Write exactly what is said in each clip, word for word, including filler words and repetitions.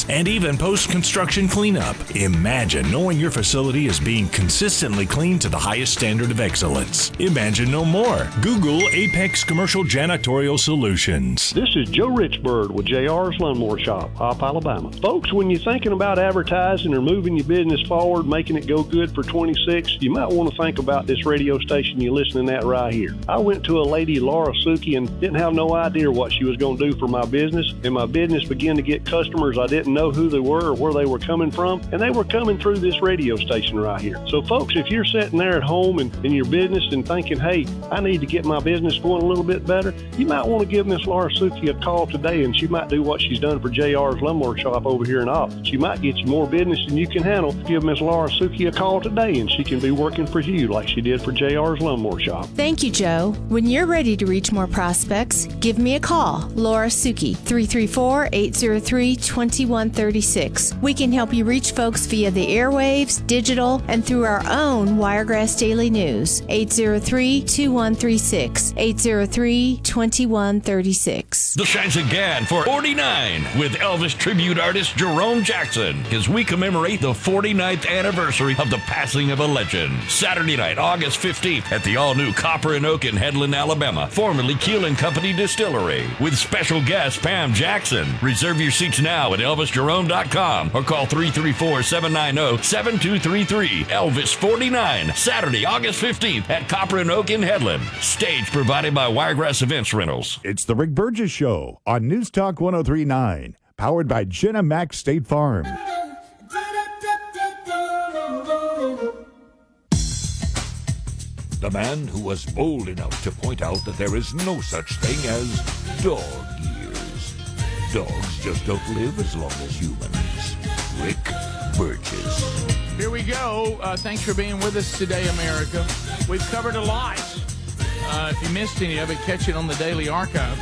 and even post-construction cleanup. Imagine knowing your facility is being consistently cleaned to the highest standard of excellence. Imagine no more. Google Apex Commercial Janitorial Solutions. This is Joe Richbird with J R's Lawnmower Shop, Hop, Alabama. Folks, when you're thinking about advertising or moving your business forward, making it go good for twenty-six, you might want to think about this radio station you're listening at right here. I went to a lady, Laura Suki, and didn't have no idea what she was going to do for my business, and my business began to get customers I didn't know who they were or where they were coming from, and they were coming through this radio station right here. So, folks, if you're sitting there at home and in your business and thinking, hey, I need to get my business going a little bit better, you might want to give Miss Laura Suki a call today, and she might do what she's done for J R's Lawnmower Shop over here in Austin. She might get you more business than you can handle. Give Miss Laura Suki a call today, and she can be working for you like she did for J R's Lawnmower Shop. Thank you, Joe. When you're ready to reach more prospects, give me a call. Laura Suki, three three four, eight zero three, two one three six. We can help you reach folks via the airwaves, digital, and through our own Wiregrass Daily News. eight zero three, two one three six. eight zero three, two one three six. The shines again for forty-nine with Elvis tribute artist Jerome Jackson as we commemorate the forty-ninth anniversary of the passing of a legend. Saturday night, August fifteenth at the all-new Copper and Oak in Headland, Alabama, formerly Keel and Company Distillery, with special guest Pam Jackson. Reserve your seats now at elvis jerome dot com or call three three four, seven nine zero, seven two three three. Elvis forty-nine, Saturday, August fifteenth at Copper and Oak in Headland. Stage provided by Wiregrass Events Rentals. It's the Rick Burgess Show on News Talk one oh three point nine, powered by Jenna Mack State Farm. The man who was bold enough to point out that there is no such thing as dog years. Dogs just don't live as long as humans. Rick Burgess. Here we go. Uh, thanks for being with us today, America. We've covered a lot. Uh, if you missed any of it, catch it on the Daily Archive.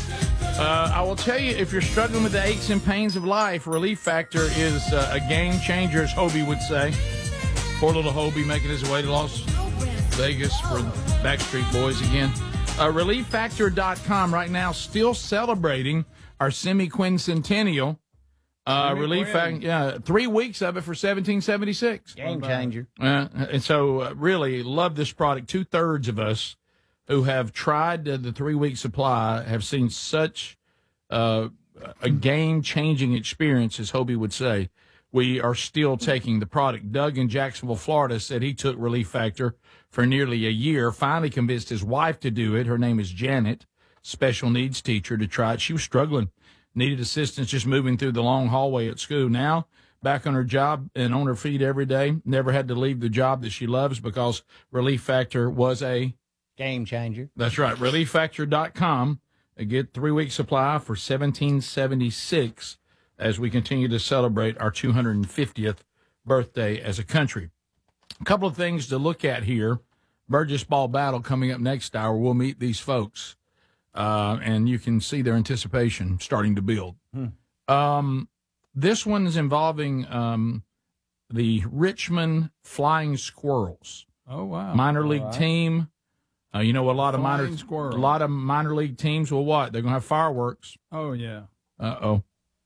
Uh, I will tell you, if you're struggling with the aches and pains of life, Relief Factor is uh, a game changer, as Hobie would say. Poor little Hobie making his way to Las Vegas for Backstreet Boys again. Uh, relief factor dot com right now still celebrating our semi-quincentennial. Uh, Relief Factor, yeah, three weeks of it for seventeen seventy-six. Game changer. Uh, and so, uh, really love this product. Two thirds of us who have tried uh, the three-week supply have seen such uh, a game-changing experience, as Hobie would say. We are still taking the product. Doug in Jacksonville, Florida, said he took Relief Factor for nearly a year, finally convinced his wife to do it. Her name is Janet, special needs teacher, to try it. She was struggling, needed assistance just moving through the long hallway at school. Now, back on her job and on her feet every day, never had to leave the job that she loves because Relief Factor was a game changer. That's right. relief factor dot com. Get three-week supply for seventeen seventy-six as we continue to celebrate our two hundred fiftieth birthday as a country. A couple of things to look at here. Burgess Ball Battle coming up next hour. We'll meet these folks, uh, and you can see their anticipation starting to build. Hmm. Um, this one is involving um, the Richmond Flying Squirrels. Oh, wow. Minor league right. team. Uh, you know, a lot of Flying minor squirrel. a lot of minor league teams will what? They're going to have fireworks. Oh, yeah. Uh-oh.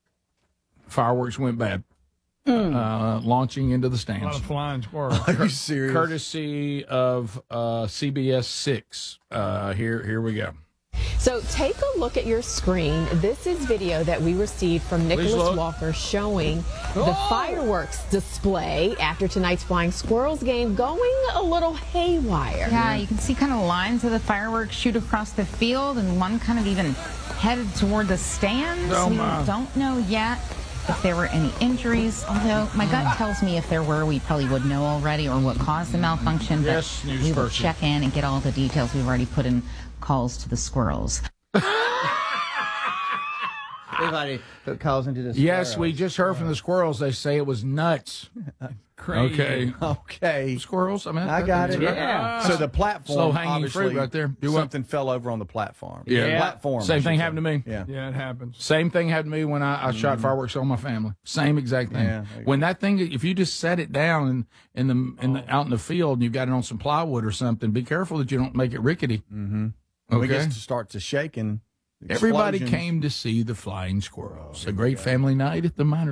Fireworks went bad. Mm. Uh, launching into the stands. A lot of flying squirrels. Are you serious? Courtesy of uh, C B S six. Uh, here, here we go. So take a look at your screen. This is video that we received from Nicholas Walker showing oh. the fireworks display after tonight's Flying Squirrels game going a little haywire. Yeah, you can see kind of lines of the fireworks shoot across the field and one kind of even headed toward the stands. Oh, we my. don't know yet if there were any injuries, although my gut tells me if there were, we probably would know already or what caused the malfunction. But yes, we will person. check in and get all the details. We've already put in calls to the squirrels. Everybody put calls into the squirrels. Yes, we just heard from the squirrels. They say it was nuts. Crazy. Okay. Okay. Squirrels? I mean, I got it. Yeah. So the platform, Slow hanging obviously, fruit right there. Do something fell over on the platform. Yeah. The platform. Same thing happened to me. Yeah. Yeah, it happens. Same thing happened to me when I, I mm. shot fireworks on my family. Same exact thing. Yeah, when that thing, if you just set it down in, in the in the, out in the field and you've got it on some plywood or something, be careful that you don't make it rickety. Mm-hmm. Okay. When it gets to start to shaking. Everybody came to see the Flying Squirrels. Oh, a great family night at the minor